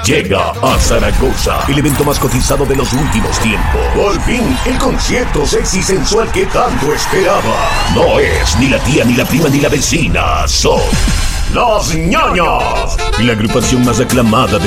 Llega a Zaragoza el evento más cotizado de los últimos tiempos. Por fin, el concierto sexy sensual que tanto esperaba. No es ni la tía, ni la prima, ni la vecina. Son Los Ñoños, la agrupación más aclamada de